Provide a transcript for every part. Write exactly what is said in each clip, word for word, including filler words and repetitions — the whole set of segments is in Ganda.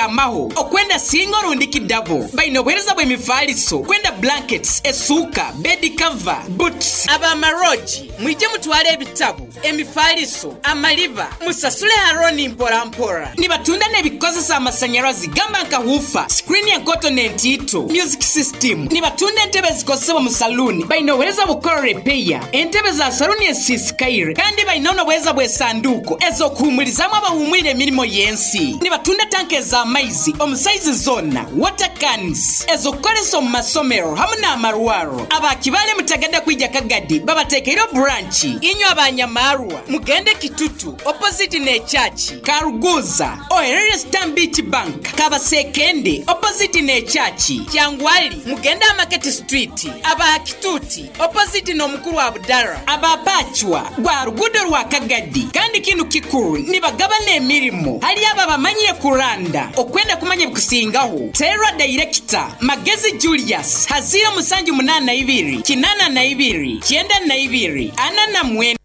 byamaho okwenda single rundi kidabo bainobereza bwe mifaliso kwenda blankets esuka bed cover boots abamaroji mwije mutwale ebitabu emifaliso amaliva musasule haroni mpora mpora nibatunda nebikozesa amasanyarazi gamba nkahufa screen ya continent ito music system nibatunda entebe zikozesebwa mu saluni bainobereza bukora repair entebe za saluni esisikaire kandi bainonobweza bwe sanduko ezokuhumulizamu abahumwire emirimo yensi nibatunda tanke za maizi omusaizi zona water cans ezokukolesa mu masomero hamu n'amarwaro abakibale mutagada kwija kagadi babatekeiro branch inyo abanyamarwa mugende Kitutu opposite ne church Karuguza oherere Stanbic Bank kabasekende opposite ne church Kyangwali mugende Market Street aba Kituti opposite no mukuru wa Abdara abapachwa gwa rugudo rwa kagadi kandi kinu kikuru nibagabane emirimo hali aba bamanyire kuranda okwenda kumanya kusingaho Terra Director Magezi Julius hazira musanju munana ibiri kinana na ibiri kienda na ibiri anana mwene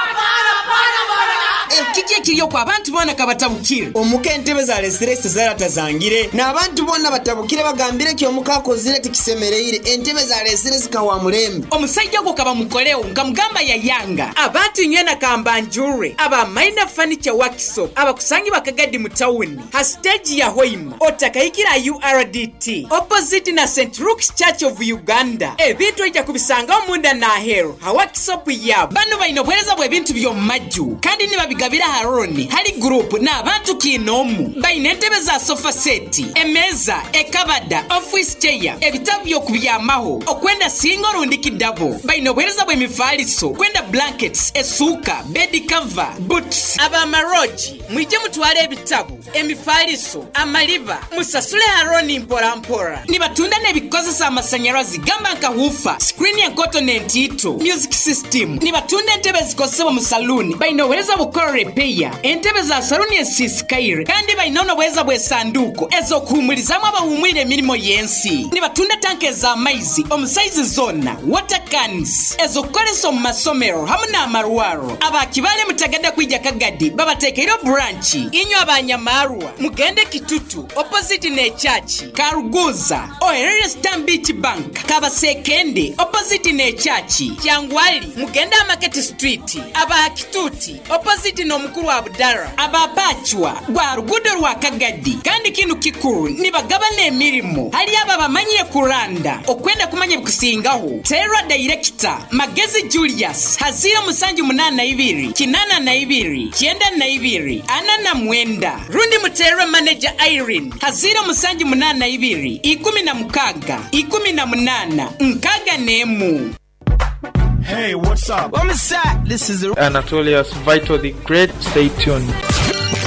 Kiki kiriyo kwa abantu bona kabatabukire omuka entebe za restress zaratazangire na abantu bona batabukire bagambire ki omuka kozire tikisemereire entebe za restress kawa mulembe omusajja ko kaba mukoleo nkamugamba ya yanga abantu nyena kambanjure aba minor furniture workshop aba kusangi bakagadi mu town ha stage ya Hoima otakayikira U R D T opposite na Saint Luke's Church of Uganda ebintu ejja kubisanga omunda na hero ha workshop ya bano bainobwereza bwe bintu byo maju kandi nibabigabira haroni hali group na abantu kinomu bainentebe za sofa set emeza ekabada office chair ebitabu byo kubyamaho okwenda single rundi kidabo bainobwereza bwe mifaliso kwenda blankets esuka bed cover boots abamaroji mwije mutwale ebitabu emifaliso amaliva musasule haroni mpora mpora nibatunda nebikozesa amasanyarazi gamba nkahufa screen ya continent ito music system nibatunda entebe zikozesebwa mu saluni bainobwereza bukora repair entebe za saluni esisikaire kandi bainonobweza bwe sanduko ezokuhumulizamu abahumwire emirimo yensi nibatunda tanke za maizi omusaizi zona water cans ezokukolesa mu masomero hamu n'amarwaro abakibale mutagada kwija kagadi babatekeiro branch inyo abanyamarwa mugende Kitutu opposite ne church Karuguza oherere Stanbic Bank kabasekende opposite ne church Kyangwali mugende Market Street aba Kituti opposite no mukuru wa Abdara abapachwa gwa rugudo rwa kagadi kandi kinu kikuru nibagabane emirimo hali aba bamanyire kuranda okwenda kumanya kusingaho Terra Director Magezi Julius hazira musanju munana ibiri kinana na ibiri kienda na ibiri anana mwenda rundi Muterra Manager Irene hazira musanju munana ibiri ikumi na mukaga ikumi na munana nkaga nemu. Hey, what's up? What is that? This is Anatolius Vital the Great. Stay tuned.